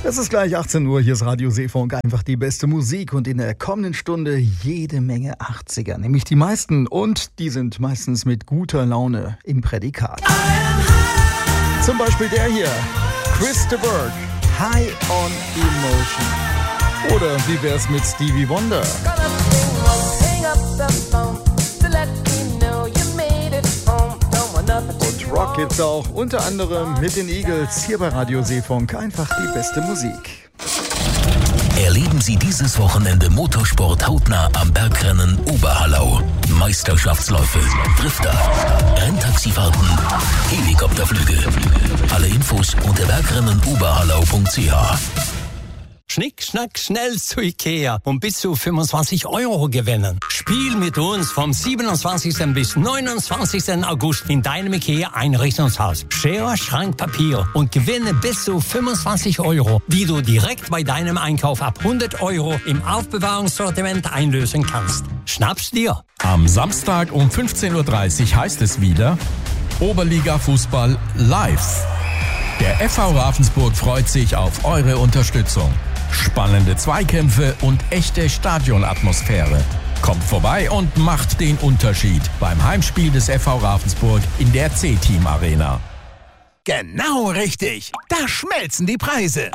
Es ist gleich 18 Uhr, hier ist Radio Seefunk, einfach die beste Musik und in der kommenden Stunde jede Menge 80er, nämlich die meisten und die sind meistens mit guter Laune im Prädikat. Zum Beispiel der hier, Chris de Burgh, High on Emotion. Oder wie wär's mit Stevie Wonder? Und Rock gibt's auch, unter anderem mit den Eagles, hier bei Radio Seefunk, einfach die beste Musik. Erleben Sie dieses Wochenende Motorsport hautnah am Bergrennen Oberhallau. Meisterschaftsläufe, Drifter, Renntaxifahrten, Helikopterflüge. Alle Infos unter bergrennenoberhallau.ch. Schnick, schnack, schnell zu Ikea und bis zu 25 € gewinnen. Spiel mit uns vom 27. bis 29. August in deinem Ikea-Einrichtungshaus. Schere, Schrank, Papier und gewinne bis zu 25 €, die du direkt bei deinem Einkauf ab 100 € im Aufbewahrungssortiment einlösen kannst. Schnapp's dir! Am Samstag um 15.30 Uhr heißt es wieder Oberliga-Fußball live. Der FV Ravensburg freut sich auf eure Unterstützung. Spannende Zweikämpfe und echte Stadionatmosphäre. Kommt vorbei und macht den Unterschied beim Heimspiel des FV Ravensburg in der C-Team Arena. Genau richtig. Da schmelzen die Preise.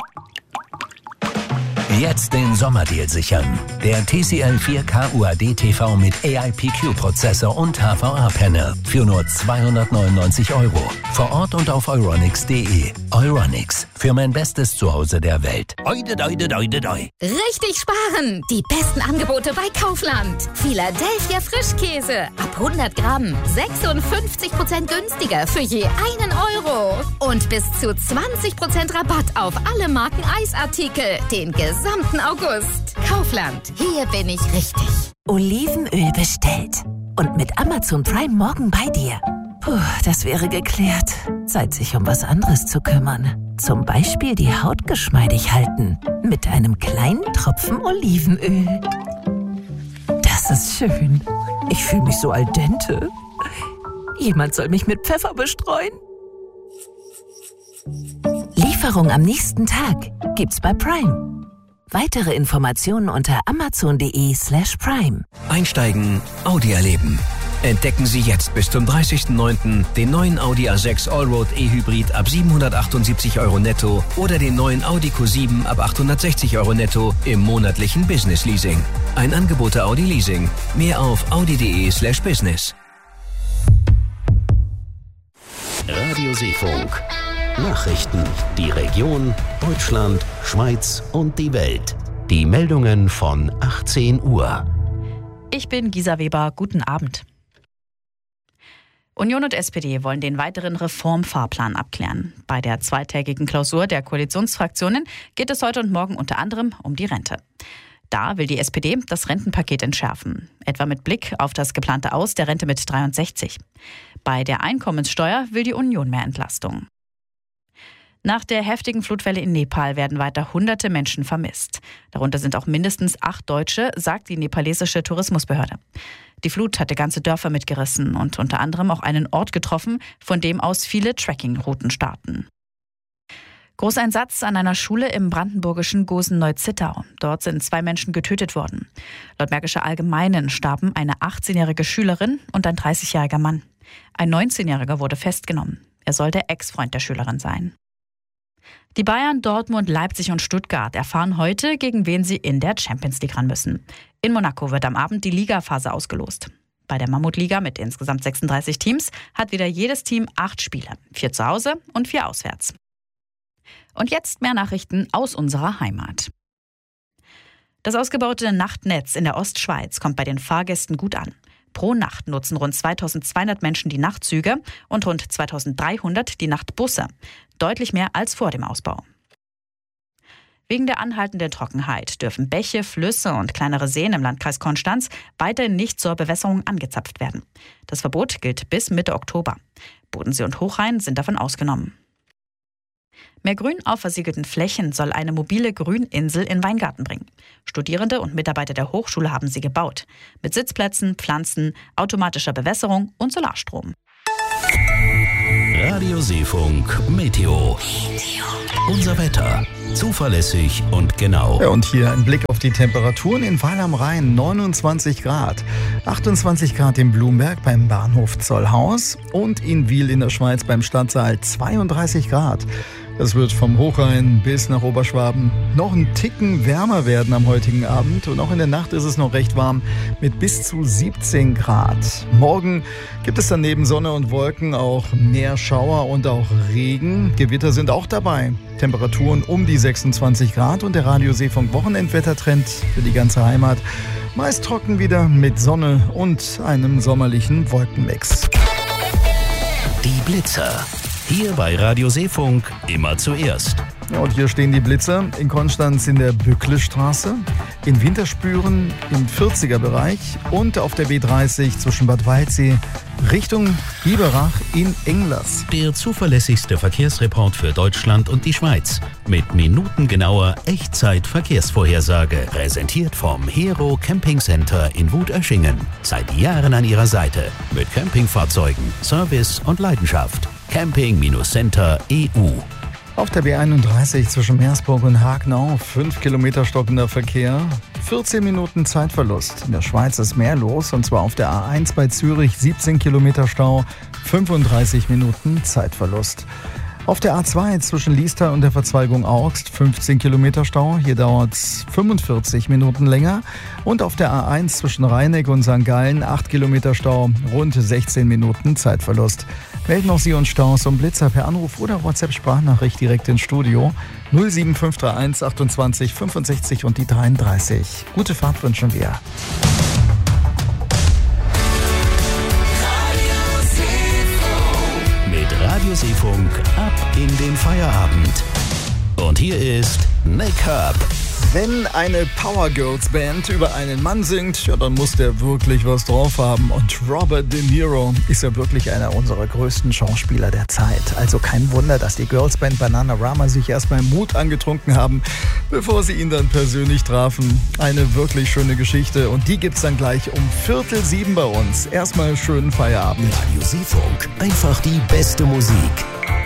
Jetzt den Sommerdeal sichern. Der TCL 4K UHD TV mit AIPQ-Prozessor und HVA-Panel für nur 299 €. Vor Ort und auf euronics.de. Euronics, für mein bestes Zuhause der Welt. Oide, doide, doide, doi. Richtig sparen! Die besten Angebote bei Kaufland. Philadelphia Frischkäse. Ab 100 Gramm. 56% günstiger für je 1 €. Und bis zu 20% Rabatt auf alle Marken Eisartikel. Den gesamten August. Kaufland. Hier bin ich richtig. Olivenöl bestellt. Und mit Amazon Prime morgen bei dir. Puh, das wäre geklärt. Zeit, sich um was anderes zu kümmern. Zum Beispiel die Haut geschmeidig halten. Mit einem kleinen Tropfen Olivenöl. Das ist schön. Ich fühle mich so al dente. Jemand soll mich mit Pfeffer bestreuen. Lieferung am nächsten Tag gibt's bei Prime. Weitere Informationen unter amazon.de/prime. Einsteigen, Audi erleben. Entdecken Sie jetzt bis zum 30.09. den neuen Audi A6 Allroad E-Hybrid ab 778 € netto oder den neuen Audi Q7 ab 860 € netto im monatlichen Business Leasing. Ein Angebot der Audi Leasing. Mehr auf audi.de/business. Radio Seefunk. Nachrichten. Die Region, Deutschland, Schweiz und die Welt. Die Meldungen von 18 Uhr. Ich bin Gisa Weber. Guten Abend. Union und SPD wollen den weiteren Reformfahrplan abklären. Bei der zweitägigen Klausur der Koalitionsfraktionen geht es heute und morgen unter anderem um die Rente. Da will die SPD das Rentenpaket entschärfen, etwa mit Blick auf das geplante Aus der Rente mit 63. Bei der Einkommenssteuer will die Union mehr Entlastung. Nach der heftigen Flutwelle in Nepal werden weiter hunderte Menschen vermisst. Darunter sind auch mindestens 8 Deutsche, sagt die nepalesische Tourismusbehörde. Die Flut hatte ganze Dörfer mitgerissen und unter anderem auch einen Ort getroffen, von dem aus viele Trekkingrouten starten. Großeinsatz an einer Schule im brandenburgischen Gosen-Neuzittau. Dort sind 2 Menschen getötet worden. Laut Märkischer Allgemeinen starben eine 18-jährige Schülerin und ein 30-jähriger Mann. Ein 19-jähriger wurde festgenommen. Er soll der Ex-Freund der Schülerin sein. Die Bayern, Dortmund, Leipzig und Stuttgart erfahren heute, gegen wen sie in der Champions League ran müssen. In Monaco wird am Abend die Ligaphase ausgelost. Bei der Mammutliga mit insgesamt 36 Teams hat wieder jedes Team 8 Spiele. 4 zu Hause und 4 auswärts. Und jetzt mehr Nachrichten aus unserer Heimat. Das ausgebaute Nachtnetz in der Ostschweiz kommt bei den Fahrgästen gut an. Pro Nacht nutzen rund 2200 Menschen die Nachtzüge und rund 2300 die Nachtbusse. Deutlich mehr als vor dem Ausbau. Wegen der anhaltenden Trockenheit dürfen Bäche, Flüsse und kleinere Seen im Landkreis Konstanz weiterhin nicht zur Bewässerung angezapft werden. Das Verbot gilt bis Mitte Oktober. Bodensee und Hochrhein sind davon ausgenommen. Mehr Grün auf versiegelten Flächen soll eine mobile Grüninsel in Weingarten bringen. Studierende und Mitarbeiter der Hochschule haben sie gebaut. Mit Sitzplätzen, Pflanzen, automatischer Bewässerung und Solarstrom. Radio Seefunk Meteo. Unser Wetter. Zuverlässig und genau. Ja, und hier ein Blick auf die Temperaturen in Weil am Rhein, 29 Grad. 28 Grad in Blumberg beim Bahnhof Zollhaus und in Wil in der Schweiz beim Stadtsaal 32 Grad. Es wird vom Hochrhein bis nach Oberschwaben noch einen Ticken wärmer werden am heutigen Abend. Und auch in der Nacht ist es noch recht warm mit bis zu 17 Grad. Morgen gibt es dann neben Sonne und Wolken auch mehr Schauer und auch Regen. Gewitter sind auch dabei. Temperaturen um die 26 Grad und der Radio Seefunk Wochenendwettertrend für die ganze Heimat. Meist trocken wieder mit Sonne und einem sommerlichen Wolkenmix. Die Blitzer. Hier bei Radio Seefunk immer zuerst. Ja, und hier stehen die Blitzer in Konstanz in der Bücklestraße, in Winterspüren im 40er-Bereich und auf der B30 zwischen Bad Waldsee Richtung Biberach in Englers. Der zuverlässigste Verkehrsreport für Deutschland und die Schweiz. Mit minutengenauer Echtzeit-Verkehrsvorhersage. Präsentiert vom Hero Camping Center in Wutöschingen. Seit Jahren an ihrer Seite. Mit Campingfahrzeugen, Service und Leidenschaft. Camping-Center EU. Auf der B31 zwischen Meersburg und Hagenau 5 Kilometer stockender Verkehr, 14 Minuten Zeitverlust. In der Schweiz ist mehr los, und zwar auf der A1 bei Zürich 17 Kilometer Stau, 35 Minuten Zeitverlust. Auf der A2 zwischen Liestal und der Verzweigung Augst 15 Kilometer Stau, hier dauert es 45 Minuten länger. Und auf der A1 zwischen Rheineck und St. Gallen 8 Kilometer Stau, rund 16 Minuten Zeitverlust. Melden auch Sie uns Staus und Blitzer per Anruf oder WhatsApp-Sprachnachricht direkt ins Studio 07531 28 65 und die 33. Gute Fahrt wünschen wir. Radio Seefunk ab in den Feierabend. Und hier ist Nick Herb. Wenn eine Power Girls Band über einen Mann singt, ja, dann muss der wirklich was drauf haben. Und Robert De Niro ist ja wirklich einer unserer größten Schauspieler der Zeit. Also kein Wunder, dass die Girls Band Bananarama sich erstmal Mut angetrunken haben, bevor sie ihn dann persönlich trafen. Eine wirklich schöne Geschichte und die gibt's dann gleich um 6:45 bei uns. Erstmal schönen Feierabend. Radio Seefunk, einfach die beste Musik.